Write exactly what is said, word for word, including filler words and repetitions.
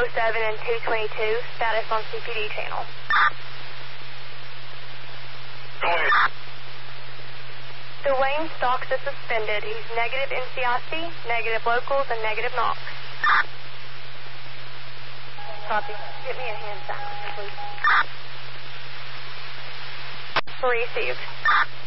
oh seven and two twenty-two, status on C P D channel. Go ahead. Dwayne Stocks is suspended. He's negative N C I C, negative locals, and negative Knox. Copy. Get me a hand sign, please. Received.